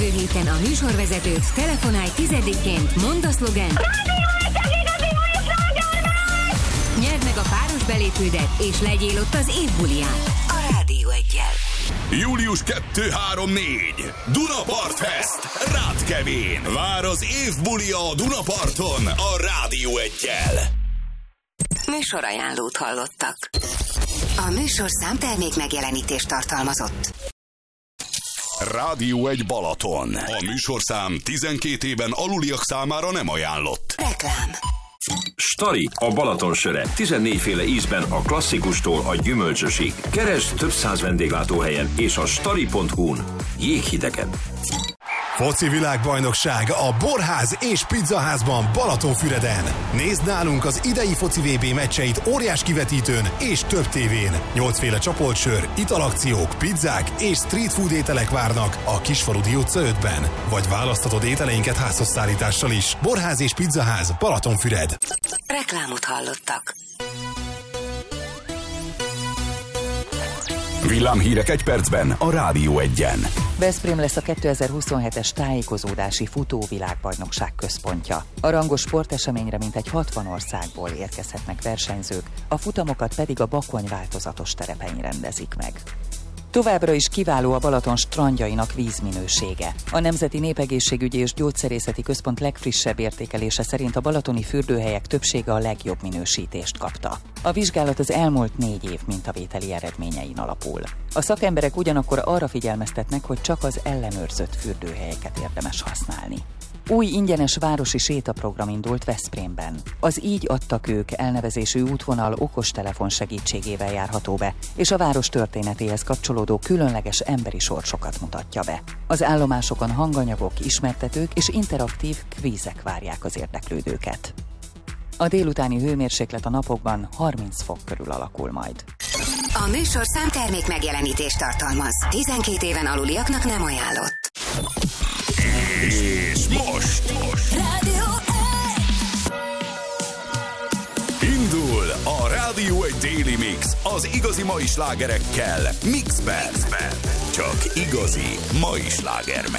Jövő héten a műsorvezetőt telefonálj 10-ként, mondd a szlogent. Nyerd meg a páros belépődet, és legyél ott az év buliján. A Rádió Eggyel. Július 2-3-4 Dunapart Fest Rátkevén. Vár az év bulia a Dunaparton a Rádió Eggyel. Műsorajánlót hallottak. A műsorszám termék megjelenítést tartalmazott. Rádió Egy Balaton. A műsorszám 12 éven aluliak számára nem ajánlott. Reklám. Stari, a Balaton söre. 14 féle ízben a klasszikustól a gyümölcsösig. Keresd több száz vendéglátóhelyen és a stari.hu-n. Jéghidegen. Foci világbajnokság a Borház és Pizzaházban Balatonfüreden. Nézd nálunk az idei foci VB meccseit óriás kivetítőn és több tévén. 8 féle csapolt sör, italakciók, pizzák és street food ételek várnak a Kisfaludi utca 5-ben. Vagy választhatod ételeinket házhoz szállítással is. Borház és Pizzaház Balatonfüred. Reklámot hallottak. Villámhírek egy percben a Rádió Egyen. Veszprém lesz a 2027-es tájékozódási futóvilágbajnokság központja. A rangos sporteseményre mintegy 60 országból érkezhetnek versenyzők, a futamokat pedig a Bakony változatos terepein rendezik meg. Továbbra is kiváló a Balaton strandjainak vízminősége. A Nemzeti Népegészségügyi és Gyógyszerészeti Központ legfrissebb értékelése szerint a balatoni fürdőhelyek többsége a legjobb minősítést kapta. A vizsgálat az elmúlt 4 év mintavételi eredményein alapul. A szakemberek ugyanakkor arra figyelmeztetnek, hogy csak az ellenőrzött fürdőhelyeket érdemes használni. Új ingyenes városi sétaprogram indult Veszprémben. Az Így adtak ők elnevezésű útvonal okostelefon segítségével járható be, és a város történetéhez kapcsolódó különleges emberi sorsokat mutatja be. Az állomásokon hanganyagok, ismertetők és interaktív kvízek várják az érdeklődőket. A délutáni hőmérséklet a napokban 30 fok körül alakul majd. A műsorszám termék megjelenítést tartalmaz. 12 éven aluliaknak nem ajánlott. És most Rádió indul a Rádió Egy Daily Mix az igazi mai slágerekkel Mixben. Csak igazi mai sláger.